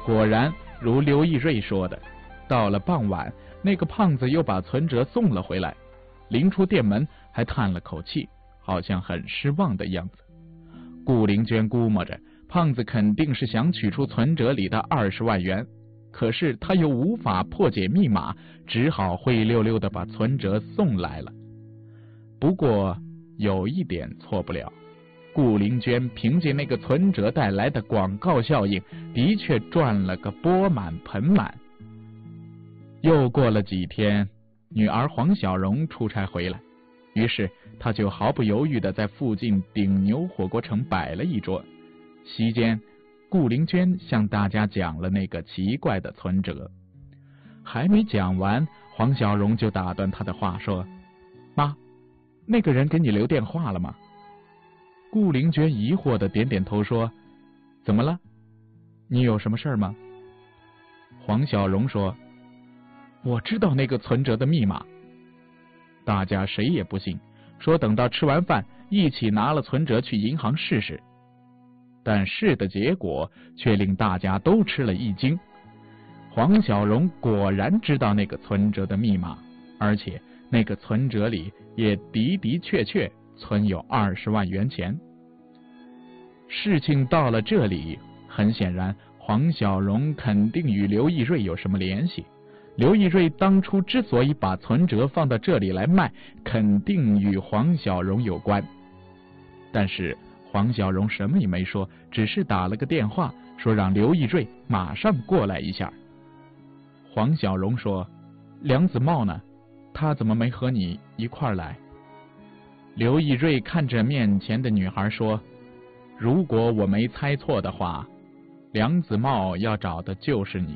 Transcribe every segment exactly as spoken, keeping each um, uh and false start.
果然如刘义瑞说的，到了傍晚，那个胖子又把存折送了回来，临出店门还叹了口气，好像很失望的样子。顾玲娟估摸着胖子肯定是想取出存折里的二十万元，可是他又无法破解密码，只好灰溜溜地把存折送来了。不过有一点错不了，顾玲娟凭借那个存折带来的广告效应，的确赚了个钵满盆满。又过了几天，女儿黄小荣出差回来，于是她就毫不犹豫地在附近顶牛火锅城摆了一桌。席间，顾玲娟向大家讲了那个奇怪的存折。还没讲完，黄小荣就打断她的话说：“妈，那个人给你留电话了吗？”顾玲娟疑惑地点点头说：“怎么了？你有什么事儿吗？”黄小荣说：“我知道那个存折的密码。”大家谁也不信，说等到吃完饭一起拿了存折去银行试试。但试的结果却令大家都吃了一惊。黄小荣果然知道那个存折的密码，而且那个存折里也的的确确存有二十万元钱。事情到了这里，很显然黄小荣肯定与刘义瑞有什么联系。刘义瑞当初之所以把存折放到这里来卖，肯定与黄小荣有关。但是黄小荣什么也没说，只是打了个电话，说让刘义瑞马上过来一下。黄小荣说：“梁子茂呢？他怎么没和你一块儿来？”刘义瑞看着面前的女孩说：“如果我没猜错的话，梁子茂要找的就是你。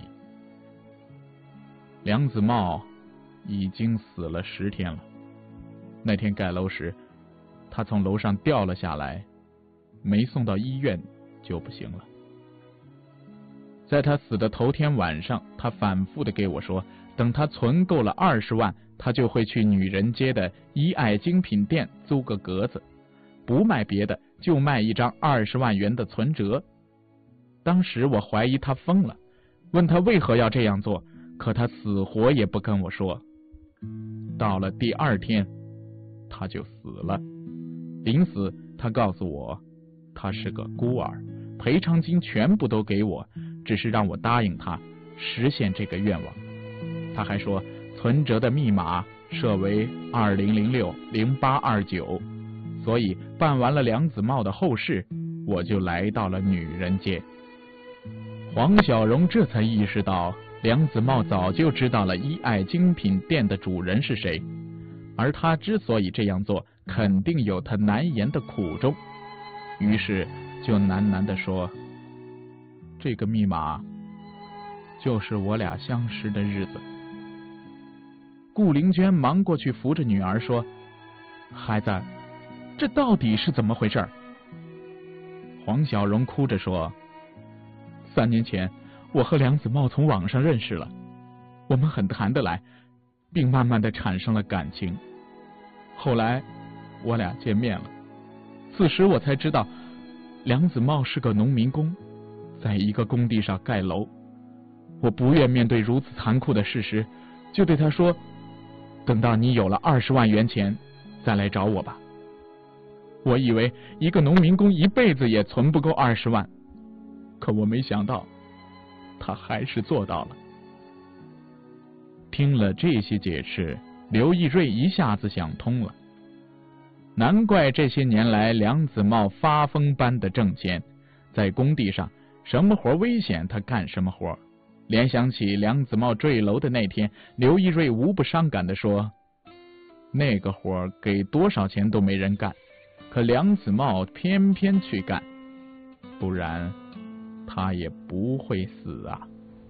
梁子茂已经死了十天了。那天盖楼时，他从楼上掉了下来，没送到医院就不行了。在他死的头天晚上，他反复的给我说，等他存够了二十万，他就会去女人街的医爱精品店租个格子，不卖别的，就卖一张二十万元的存折。当时我怀疑他疯了，问他为何要这样做，可他死活也不跟我说。到了第二天，他就死了。临死，他告诉我，他是个孤儿，赔偿金全部都给我，只是让我答应他实现这个愿望。他还说，存折的密码设为二零零六零八二九，所以办完了梁子茂的后事，我就来到了女人街。黄小荣这才意识到，梁子茂早就知道了医爱精品店的主人是谁，而他之所以这样做，肯定有他难言的苦衷。于是就喃喃地说，这个密码就是我俩相识的日子。顾玲娟忙过去扶着女儿说，孩子，这到底是怎么回事？黄小荣哭着说，三年前我和梁子茂从网上认识了，我们很谈得来，并慢慢的产生了感情。后来我俩见面了，此时我才知道梁子茂是个农民工，在一个工地上盖楼。我不愿面对如此残酷的事实，就对他说，等到你有了二十万元钱再来找我吧。我以为一个农民工一辈子也存不够二十万，可我没想到他还是做到了。听了这些解释，刘义瑞一下子想通了，难怪这些年来梁子茂发疯般的挣钱，在工地上什么活危险他干什么活。联想起梁子茂坠楼的那天，刘义瑞无不伤感地说，那个活给多少钱都没人干，可梁子茂偏偏去干，不然他也不会死啊。